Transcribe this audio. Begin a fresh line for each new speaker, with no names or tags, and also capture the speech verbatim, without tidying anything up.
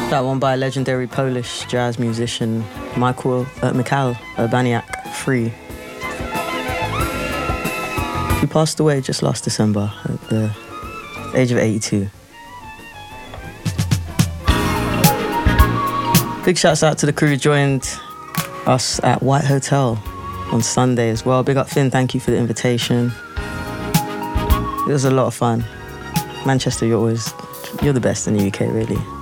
That one by legendary Polish jazz musician Michael uh, Michał Urbaniak, Free. He passed away just last December at the age of eighty-two. Big shouts out to the crew who joined us at White Hotel on Sunday as well. Big up Finn, thank you for the invitation. It was a lot of fun. Manchester, you're always, you're the best in the U K, really.